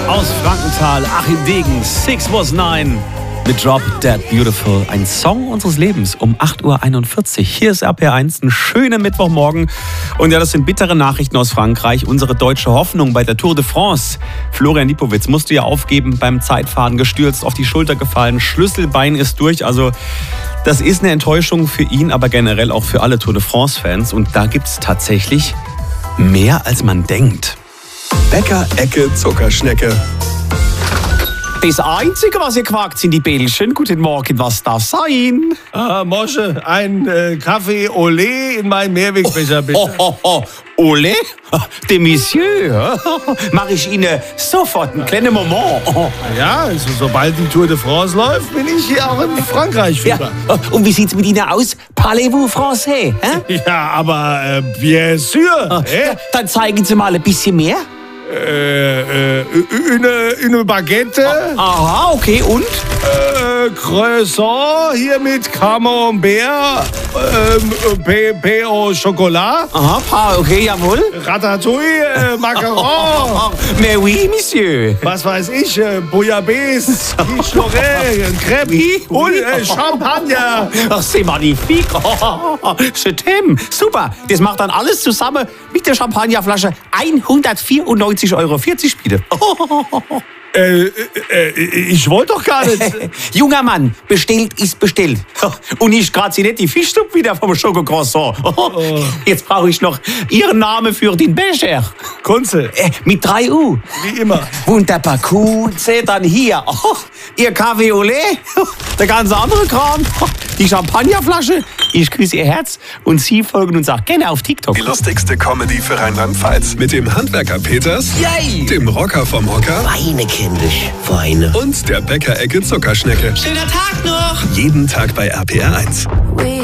Aus Frankenthal, Achim Degen, 6 was 9 mit Drop Dead Beautiful. Ein Song unseres Lebens um 8.41 Uhr. Hier ist RPR1, ein schöner Mittwochmorgen. Und ja, das sind bittere Nachrichten aus Frankreich. Unsere deutsche Hoffnung bei der Tour de France. Florian Lipowitz musste ja aufgeben, beim Zeitfahren gestürzt, auf die Schulter gefallen. Schlüsselbein ist durch. Also das ist eine Enttäuschung für ihn, aber generell auch für alle Tour de France-Fans. Und da gibt es tatsächlich mehr, als man denkt. Bäcker Ecke Zuckerschnecke. Das Einzige, was ihr quakt, sind die Bällchen. Guten Morgen, was darf sein? Mosche, ein Kaffee Olé in meinen Mehrwegbecher, bitte. Olé? De Monsieur? Mach ich Ihnen sofort einen kleinen Moment. Ja, also, sobald die Tour de France läuft, bin ich hier auch in Frankreich wieder. Und wie sieht's mit Ihnen aus? Parlez-vous français? Ja, aber bien sûr. Dann zeigen Sie mal ein bisschen mehr. Eine Baguette. Aha, okay, und? Croissant hier mit Camembert, Pain au Chocolat. Aha, okay, jawohl. Ratatouille, Macaron. Mais oui, Monsieur. Was weiß ich, Bouillabaisse, Quiche Lorraine, Crêpe und Champagner. Ach, c'est magnifique. Je t'aime. Super. Das macht dann alles zusammen mit der Champagnerflasche 194,40 Euro bitte. Ich wollte doch gar nicht. Junger Mann, bestellt ist bestellt. Und ich gerade sie nicht die Fischsuppe wieder vom Schokocroissant. Jetzt brauche ich noch Ihren Namen für den Becher. Kunze. Mit 3 U. Wie immer. Wunderbar, Kunze, dann hier. Ihr Kaffee Olé, der ganze andere Kram, die Champagnerflasche. Ich küsse Ihr Herz und Sie folgen uns auch gerne auf TikTok. Die lustigste Comedy für Rheinland-Pfalz. Mit dem Handwerker Peters, Yay! dem Rocker vom Hocker Weine, kindisch, Weine. und der Bäcker Ecke Zuckerschnecke. Schöner Tag noch! Jeden Tag bei RPR1.